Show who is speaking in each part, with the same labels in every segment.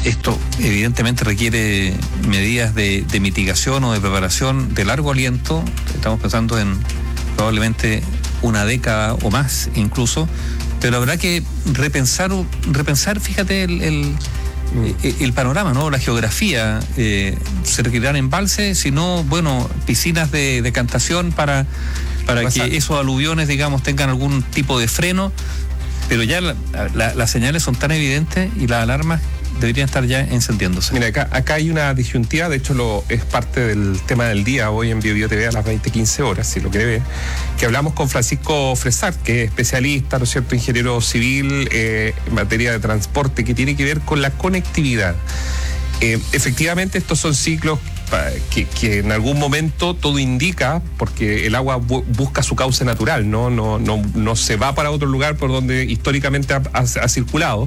Speaker 1: Esto evidentemente requiere medidas de mitigación o de preparación de largo aliento. Estamos pensando en probablemente una década o más incluso, pero habrá que repensar, fíjate, el panorama, ¿no? La geografía. Se requerirán embalses, si no, bueno, piscinas de decantación para que esos aluviones, digamos, tengan algún tipo de freno, pero ya las señales son tan evidentes y las alarmas deberían estar ya encendiéndose.
Speaker 2: Mira, acá hay una disyuntiva, de hecho es parte del tema del día hoy en BioBio TV a las 20:15, si lo quiere ver, que hablamos con Francisco Fresart, que es especialista, ¿no es cierto?, ingeniero civil en materia de transporte, que tiene que ver con la conectividad. Efectivamente, estos son ciclos que en algún momento todo indica, porque el agua busca su cauce natural, no se va para otro lugar por donde históricamente ha circulado.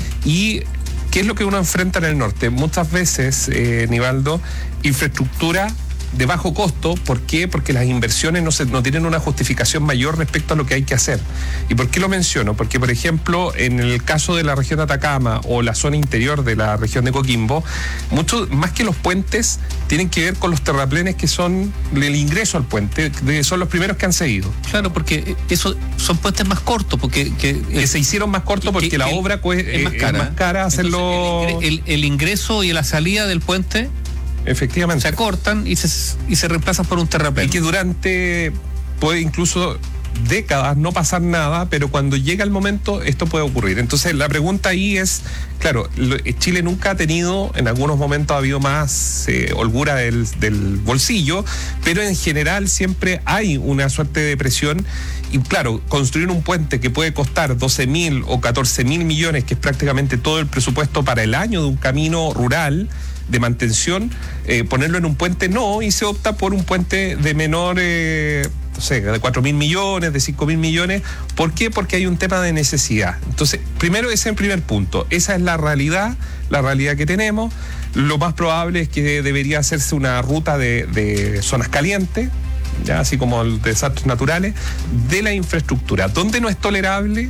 Speaker 2: Y ¿qué es lo que uno enfrenta en el norte? Muchas veces, Nivaldo, infraestructura de bajo costo. ¿Por qué? Porque las inversiones no tienen una justificación mayor respecto a lo que hay que hacer. ¿Y por qué lo menciono? Porque, por ejemplo, en el caso de la región de Atacama o la zona interior de la región de Coquimbo, mucho más que los puentes tienen que ver con los terraplenes, que son el ingreso al puente, son los primeros que han seguido.
Speaker 1: Claro, porque eso son puentes más cortos, que
Speaker 2: se hicieron más cortos porque la obra es más cara hacerlo.
Speaker 1: Entonces, el ingreso y la salida del puente
Speaker 2: efectivamente
Speaker 1: se acortan y se reemplazan por un terraplén.
Speaker 2: Y que durante, puede incluso décadas no pasar nada, pero cuando llega el momento esto puede ocurrir. Entonces la pregunta ahí es, claro, Chile nunca ha tenido, en algunos momentos ha habido más holgura del bolsillo, pero en general siempre hay una suerte de presión. Y claro, construir un puente que puede costar 12.000 o 14.000 millones, que es prácticamente todo el presupuesto para el año de un camino rural de mantención, ponerlo en un puente no, y se opta por un puente de menor, de 4.000 millones, de 5.000 millones. ¿Por qué? Porque hay un tema de necesidad. Entonces, primero, ese es el primer punto. Esa es la realidad que tenemos. Lo más probable es que debería hacerse una ruta de zonas calientes, ya así como desastres naturales, de la infraestructura. Donde no es tolerable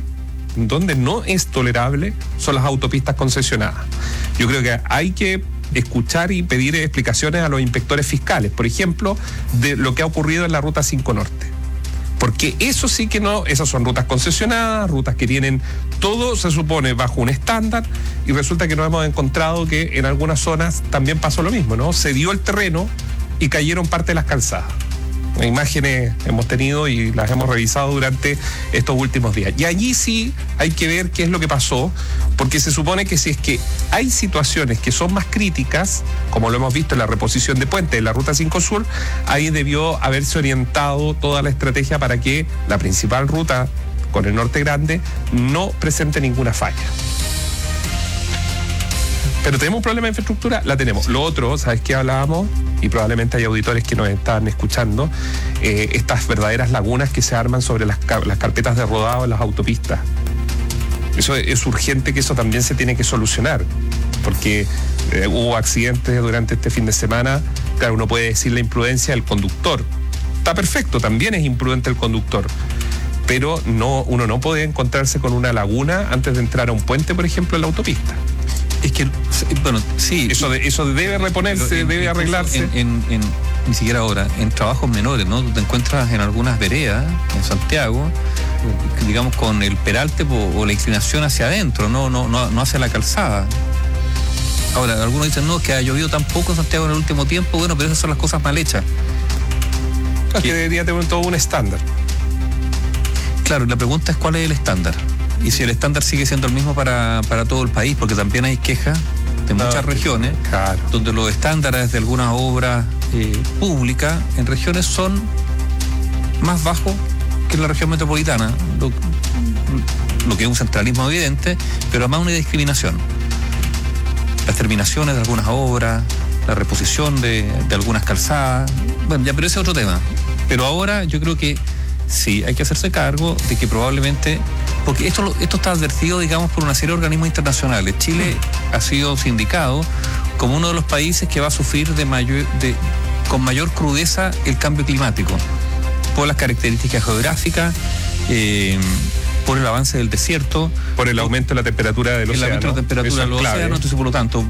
Speaker 2: son las autopistas concesionadas. Yo creo que hay que escuchar y pedir explicaciones a los inspectores fiscales, por ejemplo, de lo que ha ocurrido en la Ruta 5 Norte. Porque eso sí que no, esas son rutas concesionadas, rutas que tienen todo, se supone, bajo un estándar, y resulta que nos hemos encontrado que en algunas zonas también pasó lo mismo, ¿no? Se dio el terreno y cayeron parte de las calzadas. Imágenes hemos tenido y las hemos revisado durante estos últimos días. Y allí sí hay que ver qué es lo que pasó, porque se supone que si es que hay situaciones que son más críticas, como lo hemos visto en la reposición de puentes de la Ruta 5 Sur, ahí debió haberse orientado toda la estrategia para que la principal ruta con el norte grande no presente ninguna falla. Pero tenemos un problema de infraestructura, la tenemos. Lo otro, ¿sabes qué hablábamos? Y probablemente hay auditores que nos están escuchando, estas verdaderas lagunas que se arman sobre las carpetas de rodado en las autopistas. Eso es urgente, que eso también se tiene que solucionar, porque hubo accidentes durante este fin de semana. Claro, uno puede decir la imprudencia del conductor. Está perfecto, también es imprudente el conductor. Pero uno no puede encontrarse con una laguna antes de entrar a un puente, por ejemplo, en la autopista.
Speaker 1: Es que, bueno, sí.
Speaker 2: Eso debe reponerse, debe arreglarse.
Speaker 1: Ni siquiera ahora, en trabajos menores, ¿no? Tú te encuentras en algunas veredas, en Santiago, digamos, con el peralte o la inclinación hacia adentro, no hacia la calzada. Ahora, algunos dicen, no, que ha llovido tan poco en Santiago en el último tiempo. Bueno, pero esas son las cosas mal hechas.
Speaker 2: Es que debería tener todo un estándar.
Speaker 1: Claro, la pregunta es cuál es el estándar. Y si el estándar sigue siendo el mismo para todo el país, porque también hay quejas de muchas regiones,
Speaker 2: claro,
Speaker 1: donde los estándares de algunas obras públicas en regiones son más bajos que en la región metropolitana, lo que es un centralismo evidente, pero además una discriminación. Las terminaciones de algunas obras, la reposición de algunas calzadas, bueno, ya, pero ese es otro tema. Pero ahora yo creo que sí, hay que hacerse cargo de que probablemente, porque esto está advertido, digamos, por una serie de organismos internacionales. Chile ha sido sindicado como uno de los países que va a sufrir con mayor crudeza el cambio climático, por las características geográficas, por el avance del desierto,
Speaker 2: por el aumento de la temperatura del océano.
Speaker 1: El aumento de la temperatura del océano, entonces, por lo tanto,